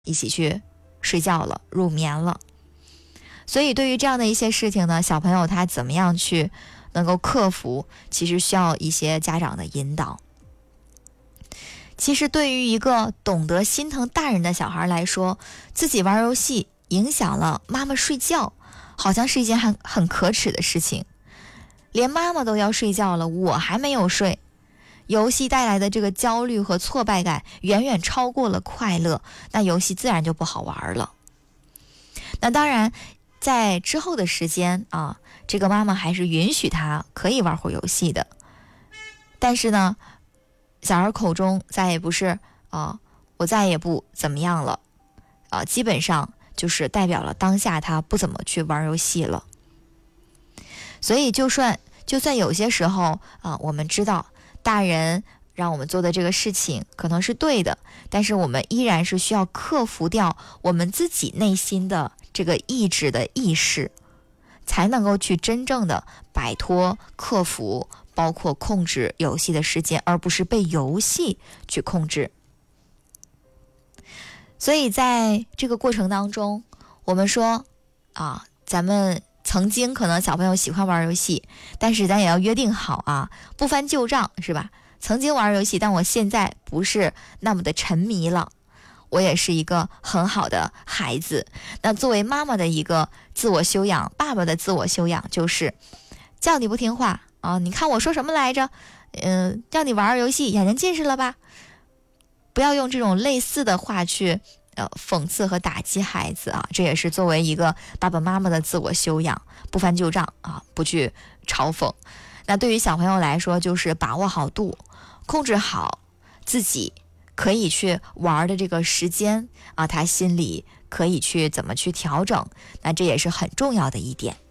一起去睡觉了，入眠了。所以对于这样的一些事情呢，小朋友他怎么样去能够克服，其实需要一些家长的引导。其实对于一个懂得心疼大人的小孩来说，自己玩游戏影响了妈妈睡觉，好像是一件很可耻的事情。连妈妈都要睡觉了，我还没有睡。游戏带来的这个焦虑和挫败感远远超过了快乐，那游戏自然就不好玩了。那当然在之后的时间啊，这个妈妈还是允许他可以玩会儿游戏的。但是呢，小孩口中再也不是我再也不怎么样了基本上就是代表了当下他不怎么去玩游戏了。所以就算有些时候我们知道大人让我们做的这个事情可能是对的，但是我们依然是需要克服掉我们自己内心的这个意志的意识，才能够去真正的摆脱、克服，包括控制游戏的时间，而不是被游戏去控制。所以在这个过程当中，我们说咱们曾经可能小朋友喜欢玩游戏，但是咱也要约定好不翻旧账，是吧？曾经玩游戏，但我现在不是那么的沉迷了，我也是一个很好的孩子。那作为妈妈的一个自我修养，爸爸的自我修养就是叫你不听话你看我说什么来着？叫你玩游戏，眼睛近视了吧？不要用这种类似的话去讽刺和打击孩子这也是作为一个爸爸妈妈的自我修养，不翻旧账不去嘲讽。那对于小朋友来说，就是把握好度，控制好自己可以去玩的这个时间他心里可以去怎么去调整，那这也是很重要的一点。